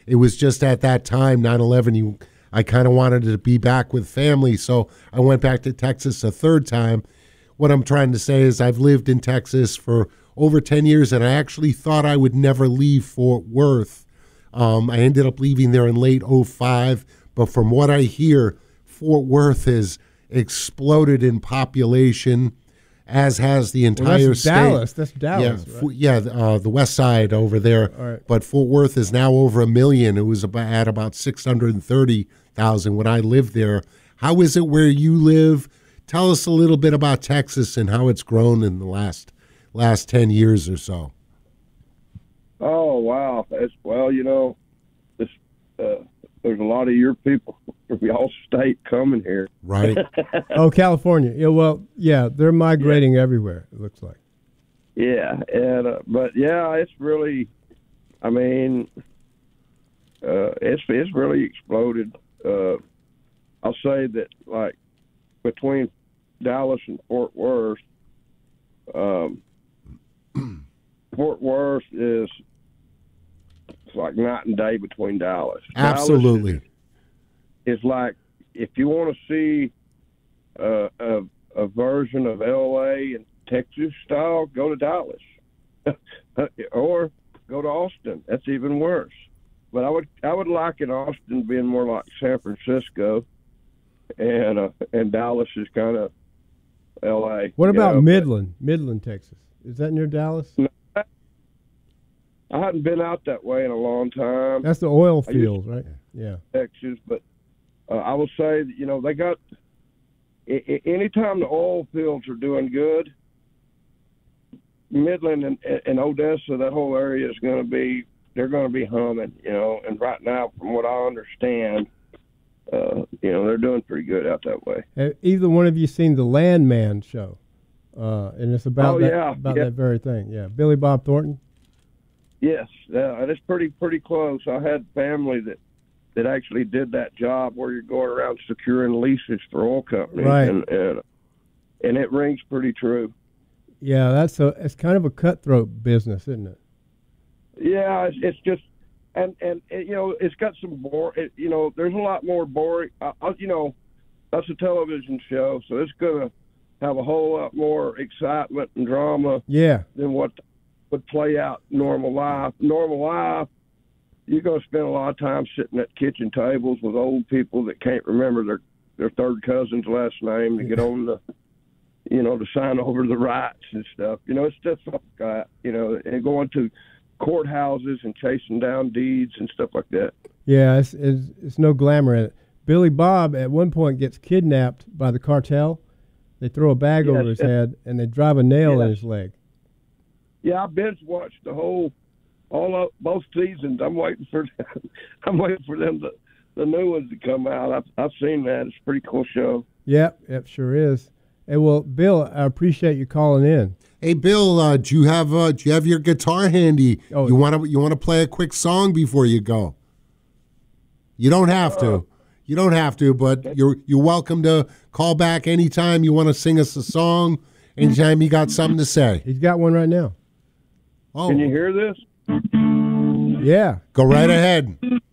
it was just at that time, 9/11, I kind of wanted to be back with family, so I went back to Texas a third time. What I'm trying to say is I've lived in Texas for over 10 years, and I actually thought I would never leave Fort Worth. I ended up leaving there in late '05, but from what I hear, Fort Worth has exploded in population, as has the entire that's state. Dallas. That's Dallas. Yeah, right? The west side over there. All right. But Fort Worth is now over 1 million. It was at about 630,000 when I lived there. How is it where you live? Tell us a little bit about Texas and how it's grown in the last 10 years or so. Oh, wow. There's a lot of your people from y'all state coming here. Right. Oh, California. Yeah, well, yeah, they're migrating everywhere, it looks like. Yeah, but yeah, it's really, it's really exploded. I'll say that, like, between Dallas and Fort Worth, Fort Worth is like night and day between Dallas. Absolutely. Dallas is like, if you want to see a version of L.A. and Texas style, go to Dallas, or go to Austin. That's even worse. But I would like in Austin being more like San Francisco, and Dallas is kind of L.A. What about Midland, Texas? Is that near Dallas? No, I hadn't been out that way in a long time. That's the oil fields, right? Yeah. Texas, but I will say that, they got anytime the oil fields are doing good, Midland and Odessa, that whole area is going to be, they're going to be humming, and right now, from what I understand, they're doing pretty good out that way. Have either one of you seen the Landman show? And it's about that very thing. Yeah. Billy Bob Thornton. Yes, it's pretty close. I had family that actually did that job where you're going around securing leases for oil companies, right? And it rings pretty true. Yeah, it's kind of a cutthroat business, isn't it? Yeah, it's just and it's got some there's a lot more boring. That's a television show, so it's gonna have a whole lot more excitement and drama. Yeah. Than what would play out normal life. Normal life, you're going to spend a lot of time sitting at kitchen tables with old people that can't remember their third cousin's last name to get on the, to sign over the rights and stuff. It's just like that, and going to courthouses and chasing down deeds and stuff like that. Yeah, it's no glamour in it. Billy Bob at one point gets kidnapped by the cartel. They throw a bag over his head and they drive a nail in his leg. Yeah, I binge watched both seasons. I'm waiting for them the new ones to come out. I've seen that. It's a pretty cool show. Yep, sure is. Hey, well, Bill, I appreciate you calling in. Hey, Bill, do you have your guitar handy? Oh, you want to play a quick song before you go? You don't have to. You don't have to, but you're welcome to call back anytime you want to sing us a song. Anytime you got something to say. He's got one right now. Oh. Can you hear this? Yeah. Go right ahead.